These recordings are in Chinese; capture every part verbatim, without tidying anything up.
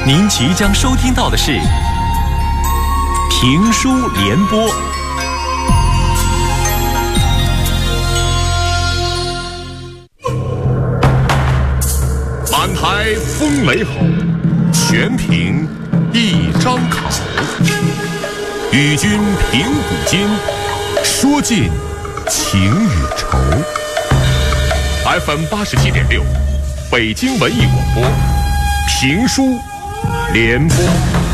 您即将收听到的是评书联播。满台风雷吼，全凭一张口。与君评古今，说尽情与愁。F M 八十七点六，北京文艺广播，评书联播。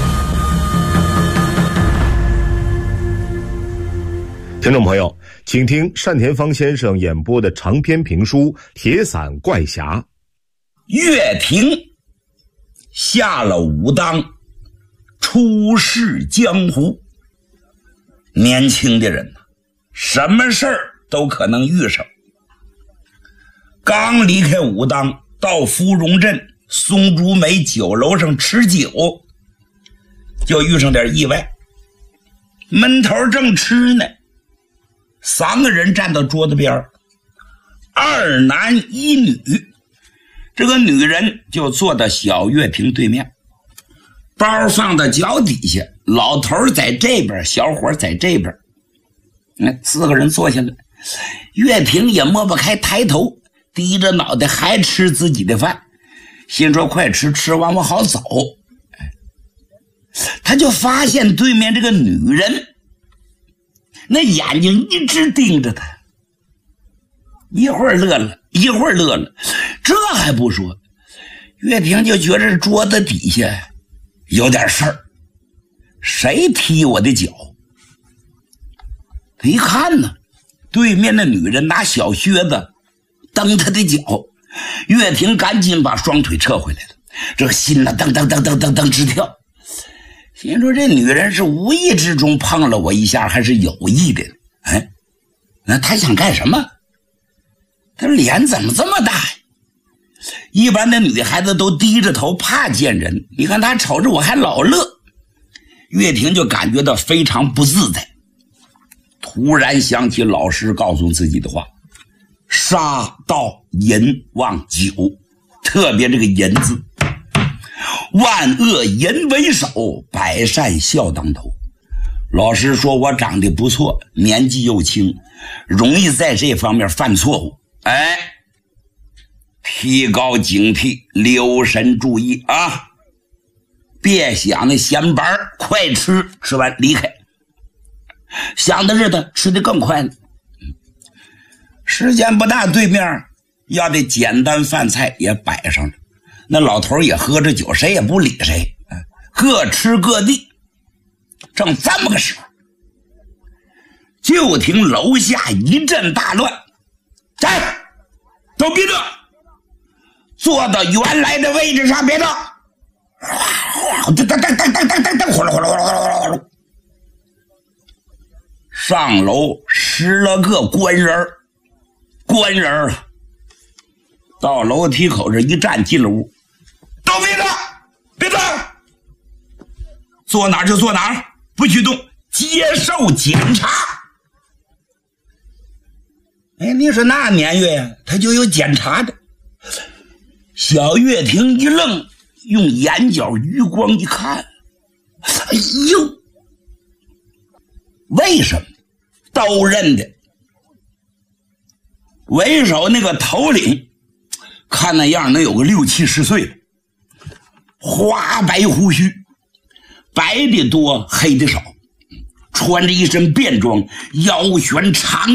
听众朋友，请听单田芳先生演播的长篇评书《铁伞怪侠》。 岳霆下了武当，出仕江湖。年轻的人什么事儿都可能遇上。刚离开武当，到芙蓉镇松竹梅酒楼上吃酒，就遇上点意外。闷头正吃呢，三个人站到桌子边，二男一女。这个女人就坐到小岳霆对面，包放到脚底下，老头在这边，小伙在这边。那四个人坐下来，岳霆也抹不开抬头，低着脑袋还吃自己的饭，心说快吃，吃完我好走。他就发现对面这个女人那眼睛一直盯着他，一会儿乐了，一会儿乐了。这还不说，岳霆就觉着桌子底下有点事儿，谁踢我的脚？他一看呢，对面的女人拿小靴子蹬他的脚，岳霆赶紧把双腿撤回来了，这个心呢噔噔噔噔噔噔直跳，心说这女人是无意之中碰了我一下，还是有意的？哎，那她想干什么？她脸怎么这么大呀？一般的女孩子都低着头怕见人，你看她瞅着我还老乐。岳霆就感觉到非常不自在，突然想起老师告诉自己的话：杀盗淫妄酒，特别这个淫字，万恶淫为首，百善孝当头。老师说我长得不错，年纪又轻，容易在这方面犯错误。哎，提高警惕，留神注意啊！别想那闲板，快吃，吃完离开。想的日子吃得更快呢。时间不大，对面要的简单饭菜也摆上了，那老头也喝着酒，谁也不理谁，各吃各地。正这么个时候，就听楼下一阵大乱，站，都别动，坐到原来的位置上，别动。噔噔噔噔噔噔噔噔，呼噜呼噜呼噜呼噜呼噜。上楼十来个官人，官人啊，到楼梯口这一站，进了屋，都别动，别动，坐哪儿就坐哪儿，不许动，接受检查。哎，你说那年月呀，他就有检查的。小岳霆一愣，用眼角余光一看，哎呦，为什么都认得？为首那个头领看那样能有个六七十岁了，花白胡须，白的多黑的少，穿着一身便装，腰悬长